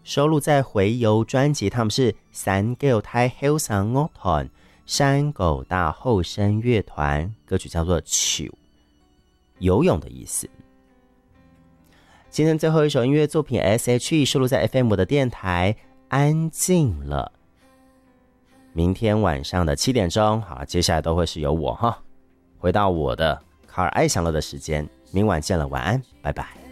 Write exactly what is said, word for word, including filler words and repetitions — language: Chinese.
收录在回游专辑，他们是山狗太后生乐团，山狗大后生乐团，歌曲叫做球，游泳的意思。今天最后一首音乐作品 S H E 收录在 F M 的电台，安静了。明天晚上的七点钟，好，接下来都会是由我哈，回到我的卡尔爱享乐的时间，明晚见了，晚安，拜拜。